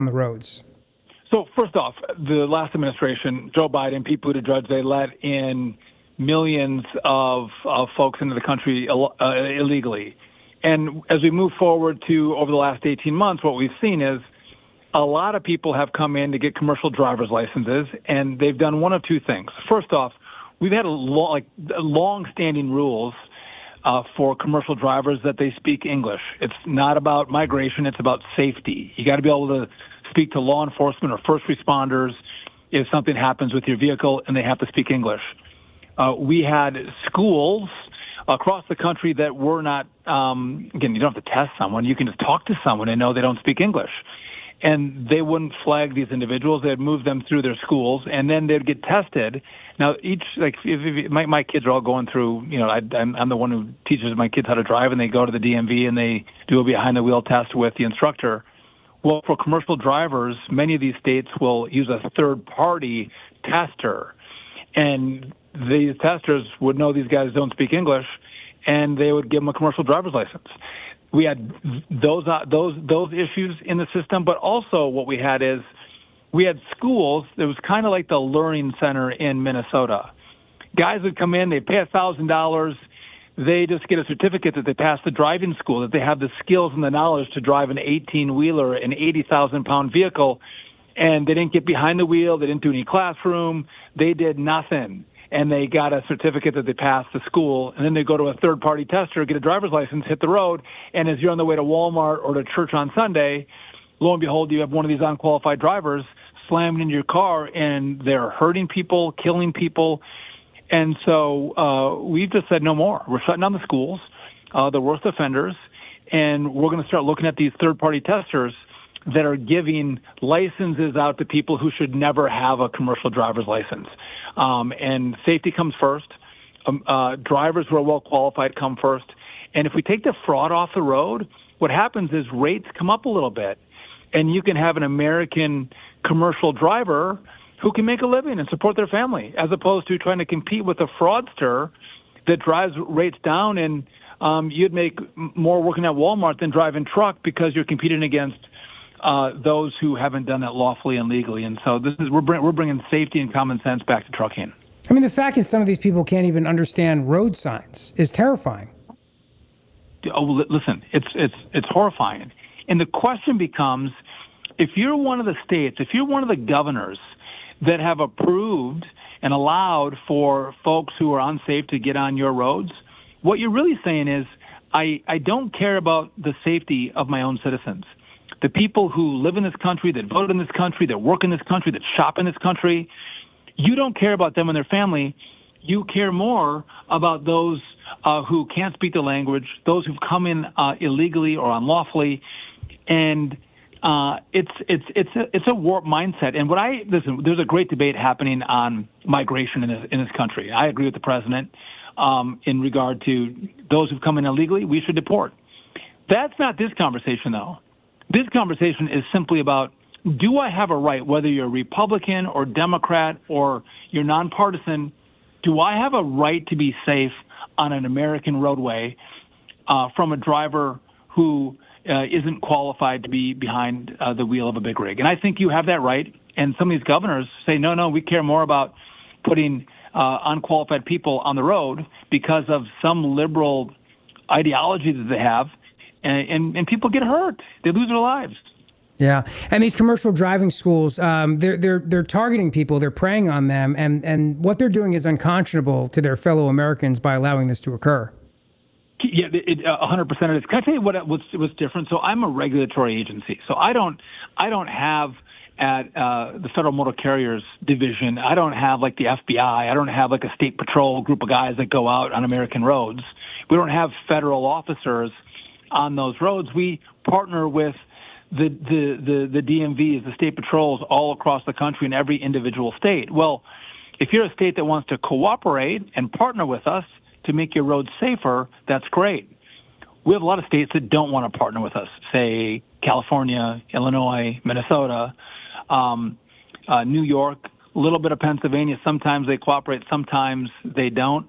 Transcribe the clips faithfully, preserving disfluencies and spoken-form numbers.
the roads? So first off, the last administration, Joe Biden, Pete Buttigieg, they let in millions of, of folks into the country uh, illegally. And as we move forward to over the last eighteen months, what we've seen is a lot of people have come in to get commercial driver's licenses, and they've done one of two things. First off, we've had a long, like long-standing rules uh, for commercial drivers that they speak English. It's not about migration; it's about safety. You got to be able to speak to law enforcement or first responders if something happens with your vehicle, and they have to speak English. Uh, we had schools across the country that were not. Um, again, you don't have to test someone; you can just talk to someone and know they don't speak English. And they wouldn't flag these individuals. They'd move them through their schools, and then they'd get tested. Now, each, like, if, if, my, my kids are all going through, you know, I, I'm, I'm the one who teaches my kids how to drive, and they go to the D M V, and they do a behind-the-wheel test with the instructor. Well, for commercial drivers, many of these states will use a third-party tester. And these testers would know these guys don't speak English, and they would give them a commercial driver's license. We had those uh, those those issues in the system, but also what we had is we had schools. It was kind of like the Learning Center in Minnesota. Guys would come in, they pay a thousand dollars, they just get a certificate that they passed the driving school, that they have the skills and the knowledge to drive an eighteen-wheeler, an eighty thousand pound vehicle, and they didn't get behind the wheel, they didn't do any classroom, they did nothing. And they got a certificate that they passed the school, and then they go to a third-party tester, get a driver's license, hit the road, and as you're on the way to Walmart or to church on Sunday, lo and behold, you have one of these unqualified drivers slamming into your car, and they're hurting people, killing people. And so uh, we've just said no more. We're shutting down the schools, uh, the worst offenders, and we're going to start looking at these third-party testers that are giving licenses out to people who should never have a commercial driver's license. Um, and safety comes first. Um, uh, drivers who are well qualified come first. And if we take the fraud off the road, what happens is rates come up a little bit, and you can have an American commercial driver who can make a living and support their family, as opposed to trying to compete with a fraudster that drives rates down, and um, you'd make more working at Walmart than driving truck because you're competing against Uh, those who haven't done that lawfully and legally. And so this is we're, bring, we're bringing safety and common sense back to trucking. I mean, the fact that some of these people can't even understand road signs is terrifying. Oh, listen, it's it's it's horrifying. And the question becomes, if you're one of the states, if you're one of the governors that have approved and allowed for folks who are unsafe to get on your roads, what you're really saying is, I, I don't care about the safety of my own citizens. The people who live in this country, that vote in this country, that work in this country, that shop in this country, you don't care about them and their family. You care more about those uh, who can't speak the language, those who've come in uh, illegally or unlawfully, and uh, it's it's it's a, it's a warped mindset. And what I listen, there's a great debate happening on migration in this, in this country. I agree with the president um, in regard to those who've come in illegally. We should deport. That's not this conversation, though. This conversation is simply about, do I have a right, whether you're Republican or Democrat or you're nonpartisan, do I have a right to be safe on an American roadway uh, from a driver who uh, isn't qualified to be behind uh, the wheel of a big rig? And I think you have that right. And some of these governors say, no, no, we care more about putting uh, unqualified people on the road because of some liberal ideology that they have. And, and, and people get hurt. They lose their lives. Yeah, and these commercial driving schools, um, they're they're they're targeting people. They're preying on them, and and what they're doing is unconscionable to their fellow Americans by allowing this to occur. Yeah, it, it, one hundred percent of it. Can I tell you what what's what's different? So I'm a regulatory agency, so I don't I don't have at uh, the Federal Motor Carriers Division. I don't have like the F B I. I don't have like a state patrol group of guys that go out on American roads. We don't have federal officers on those roads. We partner with the, the, the, the D M Vs, the state patrols all across the country in every individual state. Well, if you're a state that wants to cooperate and partner with us to make your roads safer, that's great. We have a lot of states that don't want to partner with us, say California, Illinois, Minnesota, um, uh, New York, a little bit of Pennsylvania. Sometimes they cooperate, sometimes they don't.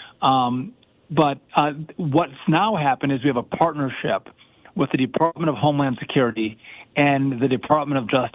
Um, But uh, what's now happened is we have a partnership with the Department of Homeland Security and the Department of Justice